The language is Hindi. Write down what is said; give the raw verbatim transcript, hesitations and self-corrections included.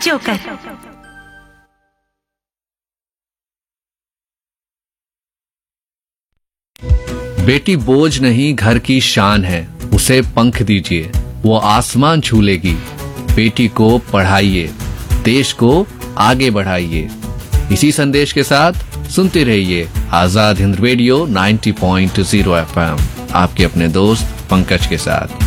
जोकर। बेटी बोझ नहीं घर की शान है, उसे पंख दीजिए वो आसमान छू लेगी। बेटी को पढ़ाइए, देश को आगे बढ़ाइए। इसी संदेश के साथ सुनते रहिए आजाद हिंद रेडियो नब्बे पॉइंट शून्य एफ एम, आपके अपने दोस्त पंकज के साथ।